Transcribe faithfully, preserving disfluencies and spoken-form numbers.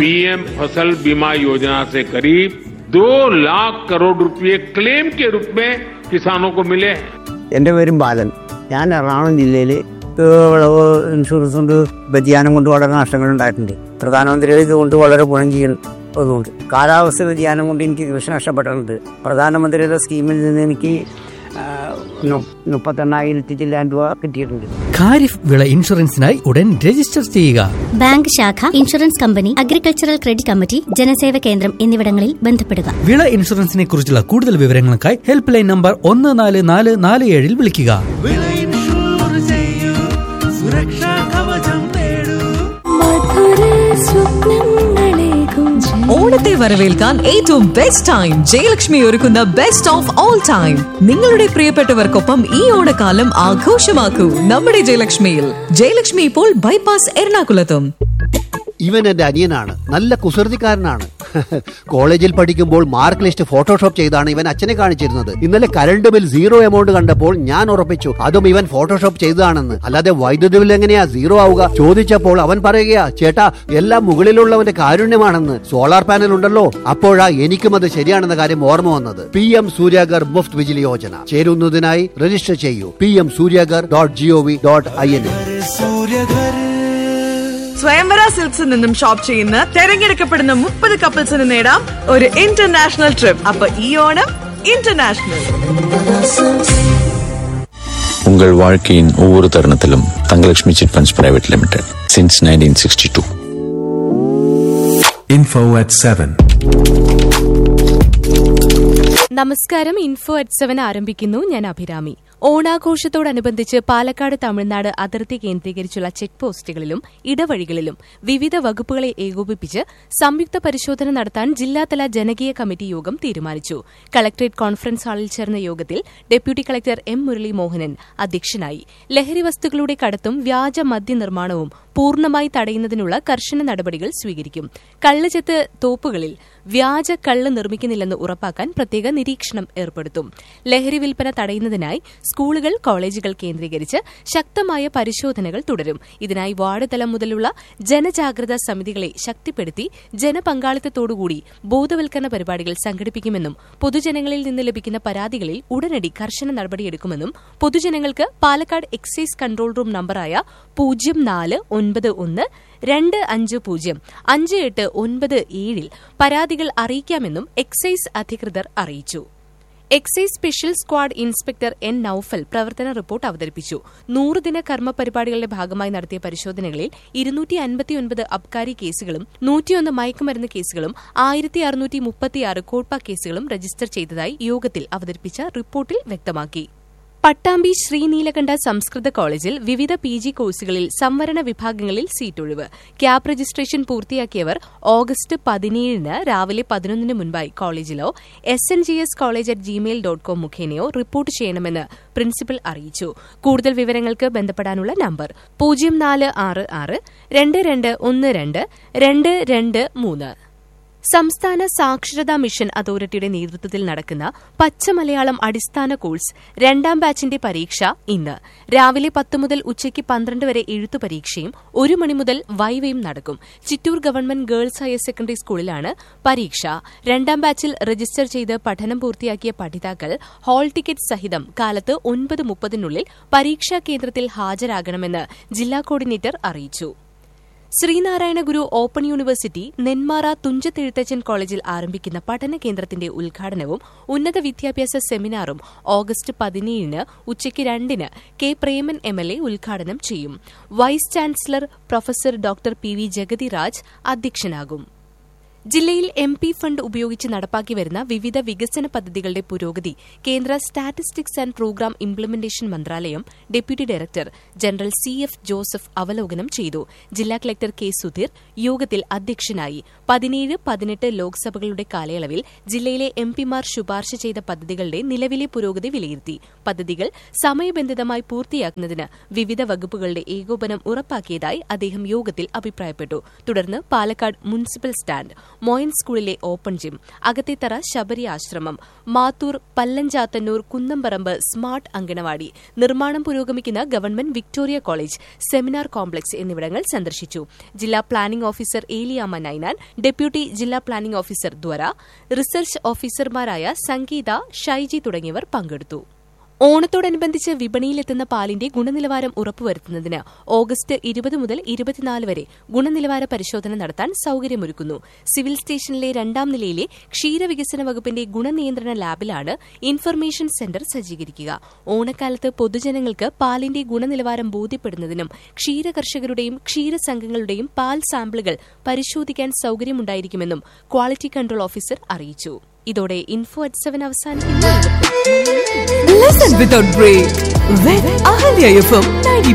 PM फसल बीमा योजना से करीब दो लाख करोड़ रुपए क्लेम के रूप में किसानों को मिले हैं. എന്റെ പേരും ബാലൻ. ഞാൻ എറണാകുളം ജില്ലയിൽ വിളവ് ഇൻഷുറൻസ് കൊണ്ട് വ്യതിയാനം കൊണ്ട് വളരെ നഷ്ടങ്ങൾ ഉണ്ടായിട്ടുണ്ട്. പ്രധാനമന്ത്രിയുടെ ഇതുകൊണ്ട് വളരെ ഗുണം ചെയ്യുന്നതുകൊണ്ട് കാലാവസ്ഥ വ്യതിയാനം കൊണ്ട് എനിക്ക് കൃഷി നഷ്ടപ്പെട്ടിട്ടുണ്ട്. പ്രധാനമന്ത്രിയുടെ സ്കീമിൽ നിന്ന് എനിക്ക് മുപ്പത്തെണ്ണായിരത്തി ചില്ലാൻ രൂപ കിട്ടിയിട്ടുണ്ട്. ഖാരിഫ് വിള ഇൻഷുറൻസിനായി ഉടൻ രജിസ്റ്റർ ചെയ്യുക. ബാങ്ക് ശാഖ, insurance company, agricultural credit committee, ജനസേവ കേന്ദ്രം എന്നിവിടങ്ങളിൽ ബന്ധപ്പെടുക. വിള ഇൻഷുറൻസിനെ കുറിച്ചുള്ള കൂടുതൽ വിവരങ്ങൾക്കായി ഹെൽപ്പ് ലൈൻ നമ്പർ ഒന്ന് നാല് നാല് നാല് ഏഴിൽ വിളിക്കുക. ഓണത്തെ വരവേൽക്കാൻ ഏറ്റവും ബെസ്റ്റ് ടൈം ജയലക്ഷ്മി ഒരുക്കുന്ന ബെസ്റ്റ് ഓഫ് ഓൾ ടൈം. നിങ്ങളുടെ പ്രിയപ്പെട്ടവർക്കൊപ്പം ഈ ഓണക്കാലം ആഘോഷമാക്കൂ നമ്മുടെ ജയലക്ഷ്മിയിൽ. ജയലക്ഷ്മി ഇപ്പോൾ ബൈപ്പാസ് എറണാകുളത്തും. ഇവൻ എന്റെ അനിയനാണ്, നല്ല കുസൃതിക്കാരനാണ്. കോളേജിൽ പഠിക്കുമ്പോൾ മാർക്ക് ലിസ്റ്റ് ഫോട്ടോഷോപ്പ് ചെയ്താണ് ഇവൻ അച്ഛനെ കാണിച്ചിരുന്നത്. ഇന്നലെ കറണ്ട് ബിൽ സീറോ എമൗണ്ട് കണ്ടപ്പോൾ ഞാൻ ഉറപ്പിച്ചു അതും ഇവൻ ഫോട്ടോഷോപ്പ് ചെയ്തതാണെന്ന്. അല്ലാതെ വൈദ്യുതി ബിൽ എങ്ങനെയാ സീറോ ആവുക? ചോദിച്ചപ്പോൾ അവൻ പറയുകയാ, ചേട്ടാ എല്ലാം മുകളിലുള്ളവന്റെ കാരുണ്യമാണെന്ന്. സോളാർ പാനൽ ഉണ്ടല്ലോ. അപ്പോഴാ എനിക്കും അത് ശരിയാണെന്ന കാര്യം ഓർമ്മ വന്നത്. P M Suryaghar Muft Bijli Yojana ചേരുന്നതിനായി register ചെയ്യൂ. P M Suryaghar dot G O V dot I N. സ്വയംവര സിൽക്സിൽ നിന്നും ഷോപ്പ് ചെയ്യുന്ന തെരഞ്ഞെടുക്കപ്പെടുന്ന മുപ്പത് കപ്പിൾസിന് നേടാം ഒരു ഇന്റർനാഷണൽ ട്രിപ്പ്. അപ്പൊ ഈ ഓണം ഇന്റർനാഷണൽ. உங்கள் வாழ்க்கையின் ஒவ்வொரு தருணத்திலும் Thangalakshmi chit funds private limited since nineteen sixty-two. Info at seven. നമസ്കാരം. ഇൻഫോ അറ്റ് സെവൻ ആരംഭിക്കുന്നു. ഞാൻ അഭിരാമി. ഓണാഘോഷത്തോടനുബന്ധിച്ച് പാലക്കാട് തമിഴ്നാട് അതിർത്തി കേന്ദ്രീകരിച്ചുള്ള ചെക്ക് പോസ്റ്റുകളിലും ഇടവഴികളിലും വിവിധ വകുപ്പുകളെ ഏകോപിപ്പിച്ച് സംയുക്ത പരിശോധന നടത്താൻ ജില്ലാതല ജനകീയ കമ്മിറ്റി യോഗം തീരുമാനിച്ചു. കളക്ടറേറ്റ് കോൺഫറൻസ് ഹാളിൽ ചേർന്ന യോഗത്തിൽ deputy collector M Murali Mohanan അധ്യക്ഷനായി. ലഹരി വസ്തുക്കളുടെ കടത്തും വ്യാജ മദ്യനിർമ്മാണവും പൂർണ്ണമായി തടയുന്നതിനുള്ള കർശന നടപടികൾ സ്വീകരിക്കും. കള്ളുചെത്ത് തോപ്പുകളിൽ വ്യാജ കള്ള് നിർമ്മിക്കുന്നില്ലെന്ന് ഉറപ്പാക്കാൻ പ്രത്യേക നിരീക്ഷണം ഏർപ്പെടുത്തും. ലഹരി വിൽപ്പന തടയുന്നതിനായി സ്കൂളുകൾ, കോളേജുകൾ കേന്ദ്രീകരിച്ച് ശക്തമായ പരിശോധനകൾ തുടരും. ഇതിനായി വാർഡ് തലം മുതലുള്ള ജനജാഗ്രതാ സമിതികളെ ശക്തിപ്പെടുത്തി ജനപങ്കാളിത്തത്തോടുകൂടി ബോധവൽക്കരണ പരിപാടികൾ സംഘടിപ്പിക്കുമെന്നും പൊതുജനങ്ങളിൽ നിന്ന് ലഭിക്കുന്ന പരാതികളിൽ ഉടനടി കർശന നടപടിയെടുക്കുമെന്നും പൊതുജനങ്ങൾക്ക് പാലക്കാട് എക്സൈസ് കൺട്രോൾ റൂം നമ്പറായ പൂജ്യം നാല് ഒൻപത് ഒന്ന് രണ്ട് അഞ്ച് പൂജ്യം അഞ്ച് എട്ട് ഒൻപത് ഏഴിൽ പരാതികൾ അറിയിക്കാമെന്നും എക്സൈസ് അധികൃതർ അറിയിച്ചു. Excise special squad inspector N Noufal പ്രവർത്തന റിപ്പോർട്ട് അവതരിപ്പിച്ചു. നൂറുദിന കർമ്മ പരിപാടികളുടെ ഭാഗമായി നടത്തിയ പരിശോധനകളിൽ ഇരുന്നൂറ്റി അൻപത്തിയൊൻപത് അബ്കാരി കേസുകളും നൂറ്റിയൊന്ന് മയക്കുമരുന്ന് കേസുകളും ആയിരത്തി അറുന്നൂറ്റി മുപ്പത്തിയാറ് കോട്പ കേസുകളും രജിസ്റ്റർ ചെയ്തതായി യോഗത്തിൽ അവതരിപ്പിച്ച റിപ്പോർട്ടിൽ വ്യക്തമാക്കി. പട്ടാമ്പി ശ്രീനീലകണ്ഠ സംസ്കൃത കോളേജിൽ വിവിധ പി ജി കോഴ്സുകളിൽ സംവരണ വിഭാഗങ്ങളിൽ സീറ്റൊഴിവ്. ക്യാപ് രജിസ്ട്രേഷൻ പൂർത്തിയാക്കിയവർ ഓഗസ്റ്റ് പതിനേഴിന് രാവിലെ പതിനൊന്നിന് മുൻപായി കോളേജിലോ S N G S college at Gmail dot com മുഖേനയോ report ചെയ്യണമെന്ന് പ്രിൻസിപ്പൽ അറിയിച്ചു. കൂടുതൽ വിവരങ്ങൾക്ക് ബന്ധപ്പെടാനുള്ള നമ്പർ പൂജ്യം നാല് ആറ് ആറ് രണ്ട് രണ്ട് ഒന്ന് രണ്ട് രണ്ട് രണ്ട് മൂന്ന്. സംസ്ഥാന സാക്ഷരതാ മിഷൻ അതോറിറ്റിയുടെ നേതൃത്വത്തിൽ നടക്കുന്ന പച്ചമലയാളം അടിസ്ഥാന കോഴ്സ് രണ്ടാം ബാച്ചിന്റെ പരീക്ഷ ഇന്ന് രാവിലെ പത്ത് മുതൽ ഉച്ചയ്ക്ക് പന്ത്രണ്ട് വരെ എഴുത്തു പരീക്ഷയും ഒരു മണി മുതൽ വൈവയും നടക്കും. Chittur government girls higher secondary സ്കൂളിലാണ് പരീക്ഷ. രണ്ടാം ബാച്ചിൽ രജിസ്റ്റർ ചെയ്ത് പഠനം പൂർത്തിയാക്കിയ പഠിതാക്കൾ ഹാൾ ടിക്കറ്റ് സഹിതം കാലത്ത് ഒൻപത് മുപ്പതിനുള്ളിൽ പരീക്ഷാ കേന്ദ്രത്തിൽ ഹാജരാകണമെന്ന് ജില്ലാ കോർഡിനേറ്റർ അറിയിച്ചു. ശ്രീനാരായണ ഗുരു ഓപ്പൺ യൂണിവേഴ്സിറ്റി നെന്മാറ തുഞ്ചത്തെഴുത്തച്ഛൻ കോളേജിൽ ആരംഭിക്കുന്ന പഠന കേന്ദ്രത്തിന്റെ ഉദ്ഘാടനവും ഉന്നത വിദ്യാഭ്യാസ സെമിനാറും ഓഗസ്റ്റ് പതിനേഴിന് ഉച്ചയ്ക്ക് രണ്ടിന് K Preman M L A ഉദ്ഘാടനം ചെയ്യും. Vice chancellor professor doctor P V Jagathiraj അധ്യക്ഷനാകും. ജില്ലയിൽ എം പി ഫണ്ട് ഉപയോഗിച്ച് നടപ്പാക്കി വരുന്ന വിവിധ വികസന പദ്ധതികളുടെ പുരോഗതി കേന്ദ്ര സ്റ്റാറ്റിസ്റ്റിക്സ് ആൻഡ് പ്രോഗ്രാം ഇംപ്ലിമെന്റേഷൻ മന്ത്രാലയം deputy director general C F Joseph അവലോകനം ചെയ്തു. ജില്ലാ കളക്ടർ കെ സുധീർ യോഗത്തിൽ അധ്യക്ഷനായി. പതിനേഴ് പതിനെട്ട് ലോക്സഭകളുടെ കാലയളവിൽ ജില്ലയിലെ എം പിമാർ ശുപാർശ ചെയ്ത പദ്ധതികളുടെ നിലവിലെ പുരോഗതി വിലയിരുത്തി. പദ്ധതികൾ സമയബന്ധിതമായി പൂർത്തിയാക്കുന്നതിന് വിവിധ വകുപ്പുകളുടെ ഏകോപനം ഉറപ്പാക്കിയതായി അദ്ദേഹം യോഗത്തിൽ അഭിപ്രായപ്പെട്ടു. തുടർന്ന് പാലക്കാട് മുനിസിപ്പൽ സ്റ്റാൻഡ് മോയൻ സ്കൂളിലെ ഓപ്പൺ ജിം, അകത്തേത്തറ ശബരി ആശ്രമം, മാത്തൂർ പല്ലഞ്ചാത്തന്നൂർ കുന്നംപറമ്പ് സ്മാർട്ട് അങ്കണവാടി, നിർമ്മാണം പുരോഗമിക്കുന്ന government Victoria college, seminar complex എന്നിവിടങ്ങൾ സന്ദർശിച്ചു. ജില്ലാ planning officer Eliyamma Ninan, deputy ജില്ലാ പ്ലാനിംഗ് ഓഫീസർ ദ്വര, റിസർച്ച് ഓഫീസർമാരായ സംഗീത, ഷൈജി തുടങ്ങിയവർ പങ്കെടുത്തു. ഓണത്തോടനുബന്ധിച്ച് വിപണിയിലെത്തുന്ന പാലിന്റെ ഗുണനിലവാരം ഉറപ്പുവരുത്തുന്നതിന് ഓഗസ്റ്റ് ഇരുപത് മുതൽ ഇരുപത്തിനാല് വരെ ഗുണനിലവാര പരിശോധന നടത്താൻ സൌകര്യമൊരുക്കുന്നു. സിവിൽ സ്റ്റേഷനിലെ രണ്ടാം നിലയിലെ ക്ഷീരവികസന വകുപ്പിന്റെ ഗുണനിയന്ത്രണ ലാബിലാണ് ഇൻഫർമേഷൻ സെന്റർ സജ്ജീകരിക്കുക. ഓണക്കാലത്ത് പൊതുജനങ്ങൾക്ക് പാലിന്റെ ഗുണനിലവാരം ബോധ്യപ്പെടുന്നതിനും ക്ഷീരകർഷകരുടെയും ക്ഷീരസംഘങ്ങളുടെയും പാൽ സാമ്പിളുകൾ പരിശോധിക്കാൻ സൌകര്യമുണ്ടായിരിക്കുമെന്നും ക്വാളിറ്റി കൺട്രോൾ ഓഫീസർ അറിയിച്ചു. ഇതോടെ ഇൻഫോ അറ്റ് സെവൻ അവസാനിക്കുന്നു. Listen without break with Ahalya F M ninety